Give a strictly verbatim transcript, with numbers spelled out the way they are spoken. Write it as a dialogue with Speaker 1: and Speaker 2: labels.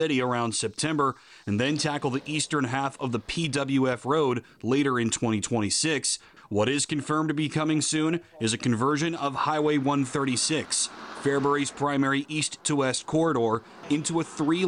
Speaker 1: City around September, and then tackle the eastern half of the P W F road later in twenty twenty-six. What is confirmed to be coming soon is a conversion of Highway one thirty-six, Fairbury's primary east to west corridor, into a three